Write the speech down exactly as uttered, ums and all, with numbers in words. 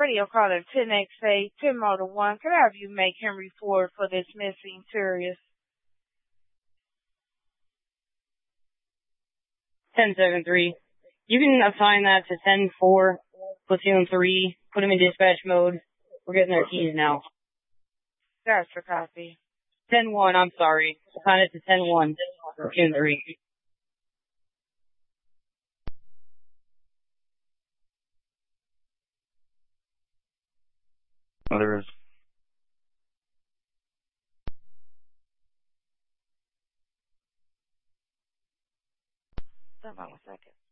radio caller ten X A, ten Motor one. Could I have you make him report for this missing Sirius? ten seven three. You can assign that to ten four, platoon three. Put him in dispatch mode. We're getting their keys now. Gotcha, copy. ten one, I'm sorry. Assign it to ten one, platoon three. Oh, there is. Hold on one second.